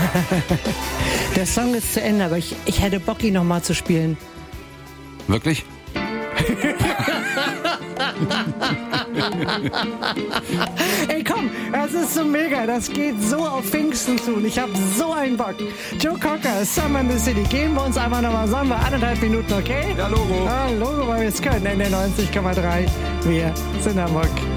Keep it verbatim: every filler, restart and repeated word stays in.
Der Song ist zu Ende, aber ich, ich hätte Bock, ihn nochmal zu spielen. Wirklich? Ey, komm, das ist so mega. Das geht so auf Pfingsten zu und ich hab so einen Bock. Joe Cocker, Summer in the City. Geben wir uns einfach nochmal, sagen wir anderthalb Minuten, okay? Ja, Logo. Ah, Logo, weil wir es können. N neunzig Komma drei. Wir sind Hamburg.